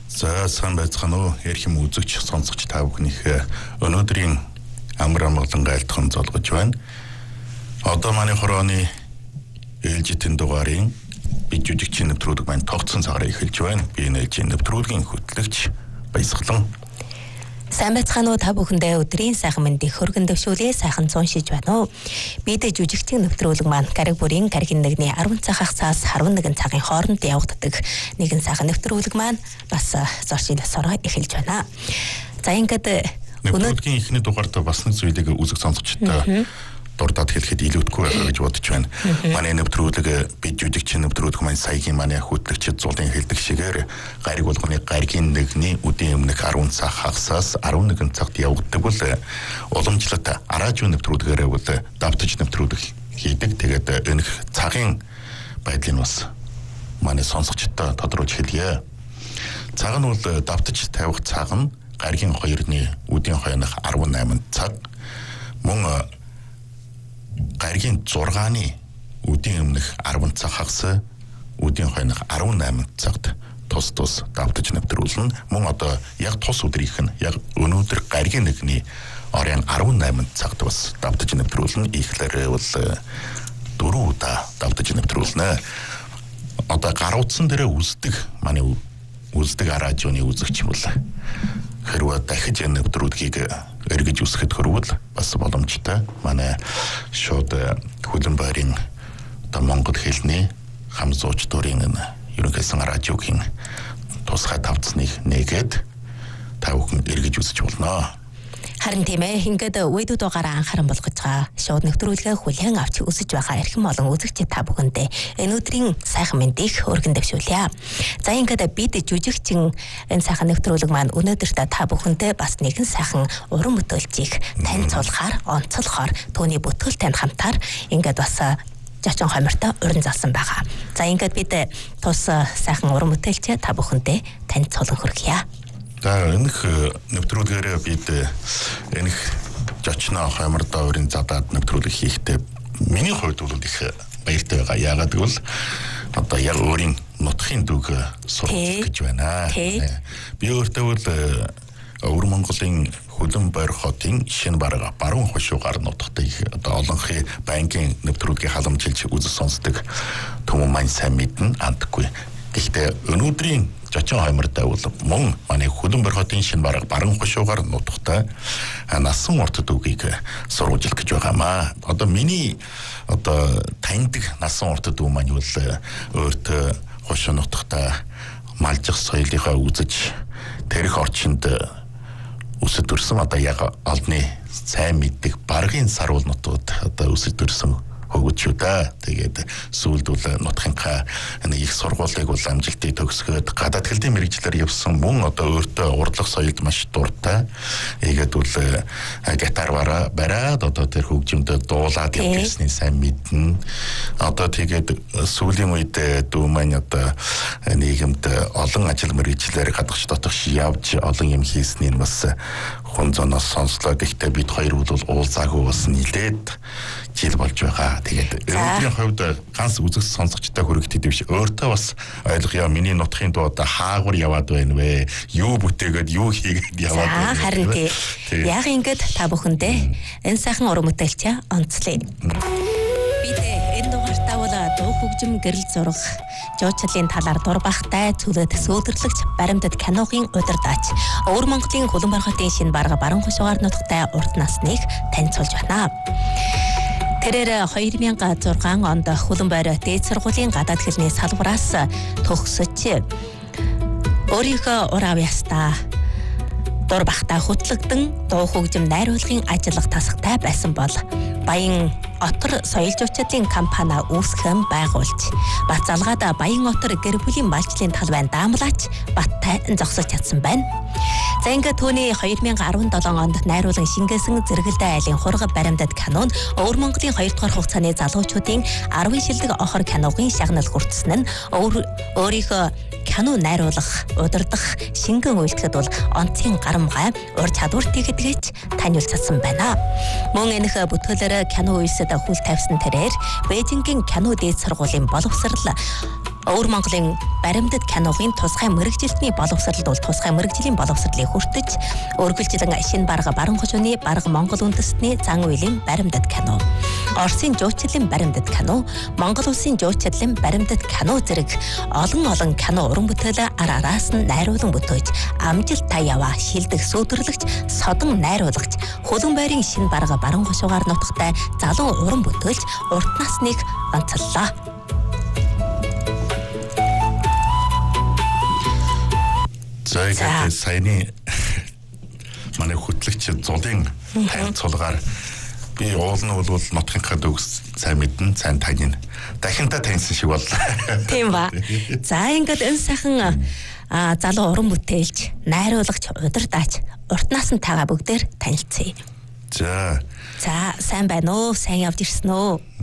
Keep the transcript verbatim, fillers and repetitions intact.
За сайн байцгаана уу? Ярих юм үзэгч сонсогч та бүхнийх өнөөдрийн амар амгалан гайлтхан золгож байна. Одоо манай хорооны ээлжитэн дугаарын бид жүжигчийн нэвтрүүлэг маань тогтсон цагаараа эхэлж байна. Би ээлжийн нэвтрүүлгийн хөтлөгч Баясгалан. Сайн байцгаана уу та бүхэндээ өдрийн сайхан мэндийг хөргөн дэвшүүлээ сайхан цууншиж байна уу. Бид жүжигчдийн нэвтрүүлэг маань гариг бүрийн гаригийн нэгний арван цагаас арван нэгэн цагийн хооронд явагддаг нэгэн сайхан нэвтрүүлэг маань бас зорчил сороо эхэлж байна. За ингээд нэвтрүүлгийн эхний дугаарт бас нэг зүйлийг үзэг сонсогчтой дурдаад хэлэхэд илүүдгүй байгаа гэж бодож байна. Манай нэвтрүүлэг бид жүжигчийн нэвтрүүлэг маань саягийн манай хөтлөгчд зулын хэлдэг шигээр гариг болгоны гаригийн нэгний үдийн өмнөх арван цаг хагасаас арван нэгэн цагт явагддаг бол уламжлалт араажуу нэвтрүүлгээрээ бол давтаж нэвтрүүлэг хийдэг. Тэгээд энэ цагийн байдлыг бас манай сонсогчдод тодруулж хэлье. Цаг нь бол давтаж тавих цаг нь гаригийн хоёрны үдийн хойнох арван найман цаг, мөн гаригийн зургааны үдийн өмнөх арван цаг хагас, үдийн хойнох арван найман цагт тус тус давтаж нэвтрүүлнэ. Мөн одоо яг тус өдрийнх нь яг өнөөдөр гаригийн нэгний орон арван найман цагт бас давтаж нэвтрүүлнэ. Ихлээр бол дөрвөн удаа давтаж нэвтрүүлнэ. Одоо гар утсан дээрээ үздэг манай үздэг араажууны үзэгч бол хэрвээ дахиж энэ нэвтрүүлгийг эргэж үсгэхэд хөрвөл бас боломжтой. Манай шууд хөлөн байрын одоо монгол хэлний хам зууч дурын ерөнхийдөө радиогийн тусгай тавцсныг нэгээд та бүхэн эргэж үсэж болно. Харин тийм ээ, ингээд үедүүд угаараа анхааран болгож байгаа шууд нэвтрүүлгээ хүлээн авч үсэж байгаа эрхэм олон үзэгчид та бүхэндээ энэ өдрийн сайхан мэндийг өргөн дэвшүүлье. За ингээд бид жүжигчин энэ сайхан нэвтрүүлэг маань өнөөдөр та бүхэндээ бас нэгэн сайхан уран бүтээлчийг танилцуулахаар, онцлохоор түүний бүтээл танд хамтаар ингээд бас жачин хомиртой уран залсан байгаа. За ингээд бид тус сайхан уран бүтээлч та бүхэндээ танилцуулан хүргье. За энэх нэвтрүүлгээрээ бид энэх жочноо хоймордоо өрийн задаад нэвтрүүлэг хийхдээ миний хувьд бол их баяртай байгаа. Яагаад гэвэл одоо яг өөрийн нутгийн дүг сурах гэж байна. Би өөртөө бол Өвөр Монголын Хөлөн Бойр хотын шинэ бараг баруун хошуугаар нутагтай одоо олонхын банкын нэвтрүүлгийг халамжилж үзэл сонсдог түмэн маань сайн мэднэ андгүй. Гэхдээ өнөөдрийн жочин хоймортой бол мөн манай Хөлөн Бойр хотын шинэ бараг баруун хошуугаар нутагтай насан урт дүгийг сурвалжлах гэж байгаамаа. Одоо миний одоо таньдаг насан урт дүү маань бол өөртөө хошуу нутагтай малжих соёлынхаа үзэж тэрх орчинд өсөж төрсөн одоо яг олны сайн мэддэг баргын саруул нутууд одоо өсөж төрсөн хөгөж шүү дээ. Тэгээд сүүлд бол нутгийнхаа нэг их сургуулийг бол амжилтыг төгсгөөд гадаад хэлний мэргэжлэр явсан мөн одоо өөртөө урдлах соёлд маш дуртай. Ийгээд бол гитар бараад одоо тэр хөгжимдөд дуулаад явжсны сайн мэднэ. Одоо тэгээд сүүлийн үед дүү маань одоо нийгэмд олон ажил мэргэжлэр гадагш дотогш явж олон юм хийснийг бас хүн зоноос сонслоо. Гэхдээ бид хоёр бол уулзаагүй бас нийлээд жил болж байгаа. Тэгээд өөрийн хувьд ганц үзэг сонсогчтой хүрэгдэв биш. Өөртөө бас ойлгоё. Миний нутгийн дуу одоо хаагур яваад байна вэ? Юу бүтээгээд юу хийгээд яваад байна. Харин тий. Яг ингээд та бүхэндээ энэ сайхан уран бүтээлч онцлээ. Бид энэ дугаартаа бол дуу хөгжим гэрэл зураг жуучлалын талаар дурбахтай цөлөд сөөдөрлөгч баримтат киногийн удирдаач Өвөр Монголын Хөлөн Бойр хотын шинэ бараг баруун хошуугаар нутагтай урт насныг танилцуулж байна. Тэрээр хоёр мянга зургаан онд Хөлөн Бойр дээд сургуулийн гадаад хэлний салбараас төгсөж өөрийнхөө ур авьяастаа дур бахтай хөтлөгдөн дуу хөгжим найруулгын ажиллах тасгатай байсан бол Баян Отор соёл жуулчлалын компани үүсгэн байгуулж бат залгаад Баян Отор гэр бүлийн малчлалын талбайн даамлаач баттай зогсож чадсан байна. За ингээд түүний хоёр мянга арван долоо онд найруулан шингээсэн зэрэгэлдээ айлын хурга баримтат кинон Өвөр Монголын хоёр дахь хугацааны залуучуудын арван шилдэг охор киногийн шагнал хүртсэн нь өөрийнхөө кино найруулах, удирдах, шингэн үйлдэхэд бол онцгийн гарамгай ур чадвартай гэдгээч таниулцсан байна. Мөн энэх бүтээлээр кино үйлсэд хүл тавьсан тэрээр Бээжингийн кино дээд сургуулийн боловсрал Өвөр Монголын баримтат киногийн тусгай мэрэгжилтний боловсрол бол тусгай мэрэгжлийн боловсролыг хүртэж өргөлжилэн шинэ барга баран хожууны барга Монгол үндэстний зан үйлийн баримтат кино, Оросын жуучлалын баримтат кино, Монгол улсын жуучлалын баримтат кино зэрэг олон олон кино уран бүтээл ар араас нь найруулан бүтээж амжилттай яваа шилдэг сүйдэрлэгч, содон найруулагч, хөлөн байрын шинэ барга баран хошуугаар нутагтай залуу уран бүтээлч урт насныг онцоллоо. За саяны манай хөтлөгч зулын танилцуулгаар би уул нь бол нутгийнхаа төгс сайн мэднэ, сайн таньна. Дахинтаа таньсан шиг боллоо. Тийм ба. За ингээд энэ сайхан залуу уран бүтээлч, найруулагч, удирдаач, урт насантайгаа бүгдээр танилцъя. За. За сайн байна уу? Сайн явж ирсэн үү?